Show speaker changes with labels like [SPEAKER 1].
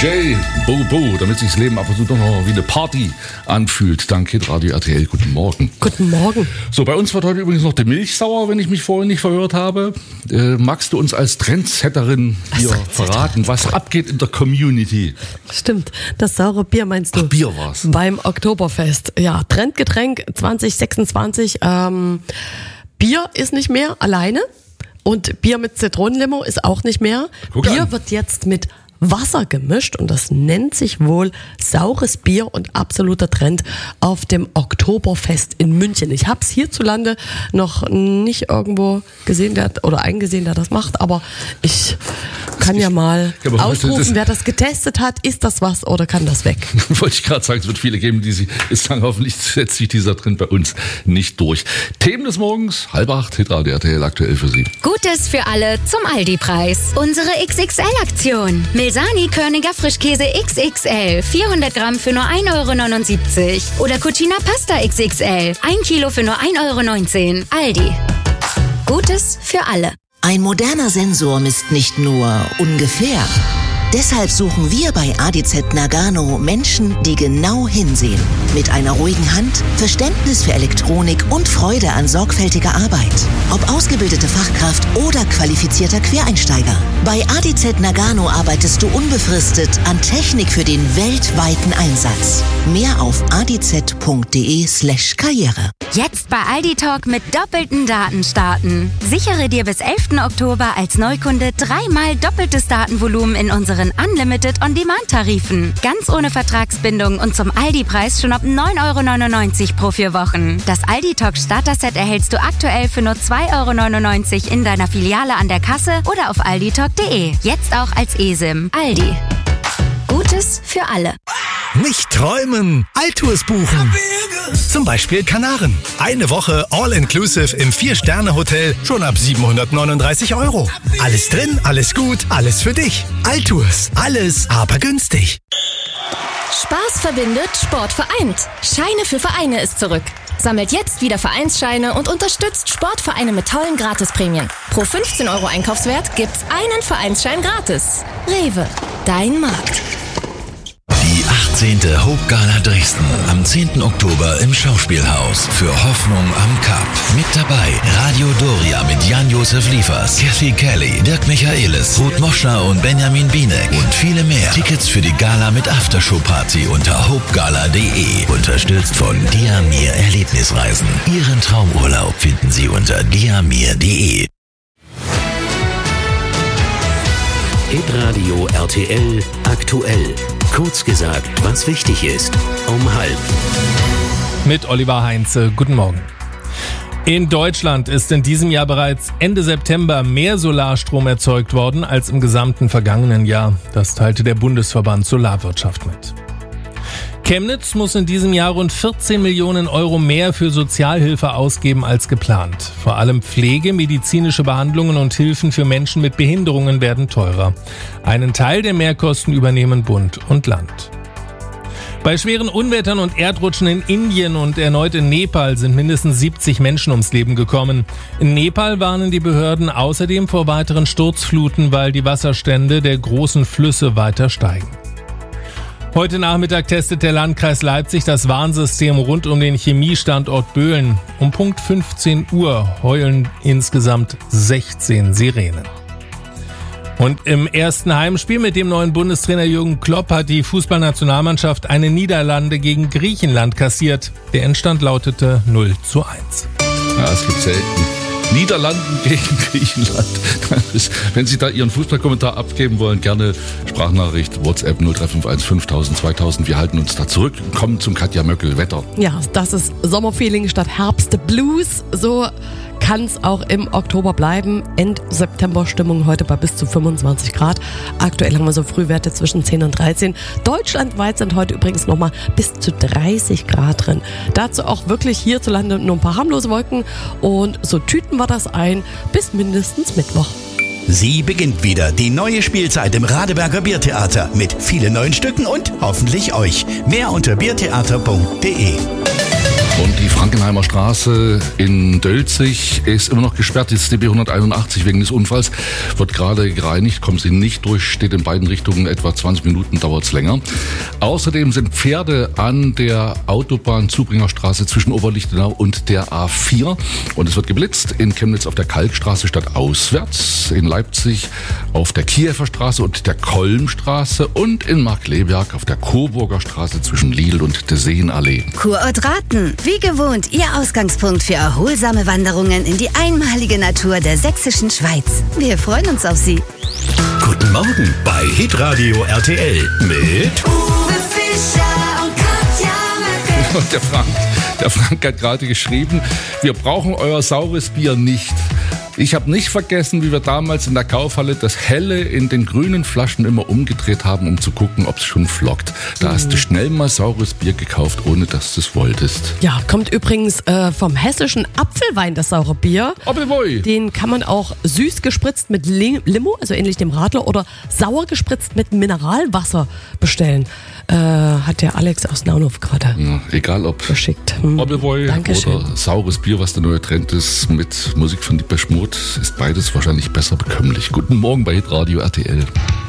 [SPEAKER 1] DJ Bobo, damit sich das Leben ab und zu doch noch wie eine Party anfühlt. Danke, Radio RTL. Guten Morgen.
[SPEAKER 2] Guten Morgen.
[SPEAKER 1] So, bei uns wird heute übrigens noch die Milch sauer, wenn ich mich vorhin nicht verhört habe. Magst du uns als Trendsetterin hier verraten, was abgeht in der Community?
[SPEAKER 2] Stimmt, das saure Bier meinst du?
[SPEAKER 1] Ach, Bier war's.
[SPEAKER 2] Beim Oktoberfest. Ja, Trendgetränk 2026. Bier ist nicht mehr alleine und Bier mit Zitronenlimo ist auch nicht mehr.
[SPEAKER 1] Guck
[SPEAKER 2] Bier
[SPEAKER 1] an.
[SPEAKER 2] wird jetzt mit Wasser gemischt und das nennt sich wohl saures Bier und absoluter Trend auf dem Oktoberfest in München. Ich habe es hierzulande noch nicht irgendwo gesehen oder eingesehen, der das macht, aber ich kann ja mal ausrufen, wer das getestet hat, ist das was oder kann das weg?
[SPEAKER 1] Wollte ich gerade sagen, es wird viele geben, die sagen, hoffentlich setzt sich dieser Trend bei uns nicht durch. Themen des Morgens, 7:30, Hitradio RTL aktuell für Sie.
[SPEAKER 3] Gutes für alle zum Aldi-Preis. Unsere XXL-Aktion. Milsani Körniger Frischkäse XXL. 400 Gramm für nur 1,79 €. Oder Cucina Pasta XXL. 1 Kilo für nur 1,19 €. Aldi. Gutes für alle.
[SPEAKER 4] Ein moderner Sensor misst nicht nur ungefähr. Deshalb suchen wir bei ADZ Nagano Menschen, die genau hinsehen. Mit einer ruhigen Hand, Verständnis für Elektronik und Freude an sorgfältiger Arbeit. Ob ausgebildete Fachkraft oder qualifizierter Quereinsteiger. Bei ADZ Nagano arbeitest du unbefristet an Technik für den weltweiten Einsatz. Mehr auf adz.de/Karriere.
[SPEAKER 3] Jetzt bei Aldi Talk mit doppelten Daten starten. Sichere dir bis 11. Oktober als Neukunde 3-mal doppeltes Datenvolumen in unseren Unlimited On-Demand-Tarifen. Ganz ohne Vertragsbindung und zum Aldi-Preis schon ab 9,99 € pro 4 Wochen. Das Aldi Talk Starter-Set erhältst du aktuell für nur 2,99 € in deiner Filiale an der Kasse oder auf alditalk.de. Jetzt auch als eSIM. Aldi. Gutes für alle.
[SPEAKER 5] Nicht träumen, Altours buchen. Zum Beispiel Kanaren. Eine Woche All-Inclusive im 4-Sterne-Hotel schon ab 739 €. Alles drin, alles gut, alles für dich. Altours, alles aber günstig.
[SPEAKER 6] Spaß verbindet, Sport vereint. Scheine für Vereine ist zurück. Sammelt jetzt wieder Vereinsscheine und unterstützt Sportvereine mit tollen Gratisprämien. Pro 15 € Einkaufswert gibt's einen Vereinsschein gratis. Rewe, dein Markt.
[SPEAKER 7] Die 18. Hope Gala Dresden am 10. Oktober im Schauspielhaus für Hoffnung am Kap. Mit dabei Radio Doria mit Jan-Josef Liefers, Kathy Kelly, Dirk Michaelis, Ruth Moschner und Benjamin Bienek und viele mehr. Tickets für die Gala mit Aftershow-Party unter hopegala.de. Unterstützt von Diamir Erlebnisreisen. Ihren Traumurlaub finden Sie unter diamir.de.
[SPEAKER 8] Hitradio RTL aktuell. Kurz gesagt, was wichtig ist. Um 12:30.
[SPEAKER 9] Mit Oliver Heinze. Guten Morgen. In Deutschland ist in diesem Jahr bereits Ende September mehr Solarstrom erzeugt worden als im gesamten vergangenen Jahr. Das teilte der Bundesverband Solarwirtschaft mit. Chemnitz muss in diesem Jahr rund 14 Millionen € mehr für Sozialhilfe ausgeben als geplant. Vor allem Pflege, medizinische Behandlungen und Hilfen für Menschen mit Behinderungen werden teurer. Einen Teil der Mehrkosten übernehmen Bund und Land. Bei schweren Unwettern und Erdrutschen in Indien und erneut in Nepal sind mindestens 70 Menschen ums Leben gekommen. In Nepal warnen die Behörden außerdem vor weiteren Sturzfluten, weil die Wasserstände der großen Flüsse weiter steigen. Heute Nachmittag testet der Landkreis Leipzig das Warnsystem rund um den Chemiestandort Böhlen. Um Punkt 15 Uhr heulen insgesamt 16 Sirenen. Und im ersten Heimspiel mit dem neuen Bundestrainer Jürgen Klopp hat die Fußballnationalmannschaft eine Niederlage gegen Griechenland kassiert. Der Endstand lautete 0:1.
[SPEAKER 1] Ja, es gibt selten Niederlanden gegen Griechenland. Wenn Sie da Ihren Fußballkommentar abgeben wollen, gerne Sprachnachricht, WhatsApp 0351 5000 2000. Wir halten uns da zurück und kommen zum Katja Möckel Wetter.
[SPEAKER 2] Ja, das ist Sommerfeeling statt Herbst-Blues. So kann es auch im Oktober bleiben. End-September-Stimmung heute bei bis zu 25 Grad. Aktuell haben wir so Frühwerte zwischen 10 und 13. Deutschlandweit sind heute übrigens nochmal bis zu 30 Grad drin. Dazu auch wirklich hierzulande nur ein paar harmlose Wolken. Und so tüten wir das ein bis mindestens Mittwoch.
[SPEAKER 5] Sie beginnt wieder, die neue Spielzeit im Radeberger Biertheater mit vielen neuen Stücken und hoffentlich euch. Mehr unter biertheater.de.
[SPEAKER 1] Und die Frankenheimer Straße in Dölzig ist immer noch gesperrt. Die DB 181 wegen des Unfalls wird gerade gereinigt. Kommen Sie nicht durch, steht in beiden Richtungen etwa 20 Minuten, dauert es länger. Außerdem sind Pferde an der Autobahn Zubringerstraße zwischen Oberlichtenau und der A4. Und es wird geblitzt in Chemnitz auf der Kalkstraße statt auswärts, in Leipzig auf der Kiewer Straße und der Kolmstraße und in Markkleeberg auf der Coburger Straße zwischen Lidl und der Seenallee.
[SPEAKER 10] Kurort Raten. Wie gewohnt, Ihr Ausgangspunkt für erholsame Wanderungen in die einmalige Natur der sächsischen Schweiz. Wir freuen uns auf Sie.
[SPEAKER 5] Guten Morgen bei Hitradio RTL mit
[SPEAKER 10] Uwe Fischer und Katja Möcke.
[SPEAKER 1] Und der Frank hat gerade geschrieben, wir brauchen euer saures Bier nicht. Ich habe nicht vergessen, wie wir damals in der Kaufhalle das Helle in den grünen Flaschen immer umgedreht haben, um zu gucken, ob es schon flockt. Da hast du schnell mal saures Bier gekauft, ohne dass du es wolltest.
[SPEAKER 2] Ja, kommt übrigens vom hessischen Apfelwein, das saure Bier.
[SPEAKER 1] Apfelwein.
[SPEAKER 2] Den kann man auch süß gespritzt mit Limo, also ähnlich dem Radler, oder sauer gespritzt mit Mineralwasser bestellen. Hat der Alex aus Naunhof gerade
[SPEAKER 1] egal ob
[SPEAKER 2] geschickt.
[SPEAKER 1] Apfelwein oder saures Bier, was der neue Trend ist, mit Musik von Depeche Mode, ist beides wahrscheinlich besser bekömmlich. Guten Morgen bei Hitradio RTL.